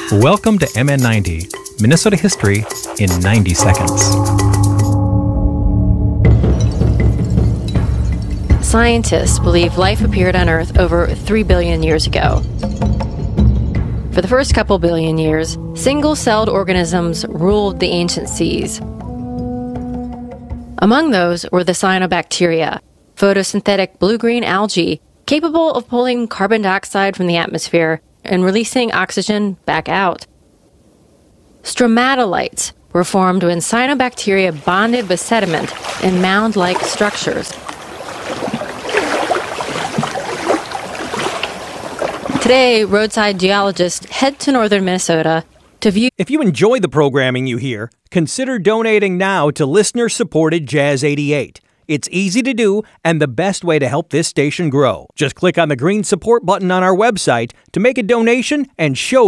Welcome to MN90, Minnesota history in 90 seconds. Scientists believe life appeared on Earth over 3 billion years ago. For the first couple billion years, single-celled organisms ruled the ancient seas. Among those were the cyanobacteria, photosynthetic blue-green algae capable of pulling carbon dioxide from the atmosphere and releasing oxygen back out. Stromatolites were formed when cyanobacteria bonded with sediment in mound-like structures. Today, roadside geologists head to northern Minnesota to view. If you enjoy the programming you hear, consider donating now to listener-supported Jazz 88. It's easy to do and the best way to help this station grow. Just click on the green support button on our website to make a donation and show